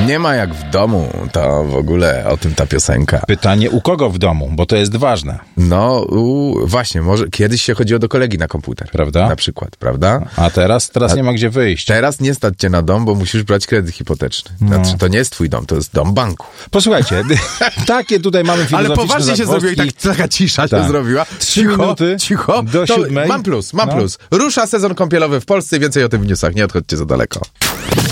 Nie ma jak w domu, to w ogóle o tym ta piosenka. Pytanie, u kogo w domu, bo to jest ważne. No, właśnie, może kiedyś się chodziło do kolegi na komputer. Prawda? Na przykład, prawda? A teraz nie ma gdzie wyjść. Teraz nie stać cię na dom, bo musisz brać kredyt hipoteczny. Znaczy, to nie jest twój dom, to jest dom banku. Posłuchajcie, takie tutaj mamy filozoficzne Ale poważnie się zrobiło i taka cisza się zrobiła. 3 minuty cicho. do 7. Mam plus. Rusza sezon kąpielowy w Polsce i więcej o tym w newsach. Nie odchodźcie za daleko.